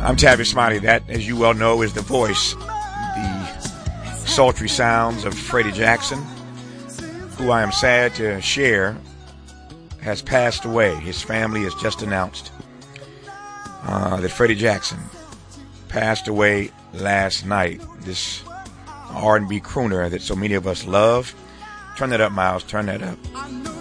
I'm Tavis Smiley. That, as you well know, is the voice, the sultry sounds of Freddie Jackson, who I am sad to share has passed away. His family has just announced that Freddie Jackson passed away last night. This R&B crooner that so many of us love. Turn that up, Miles. Turn that up.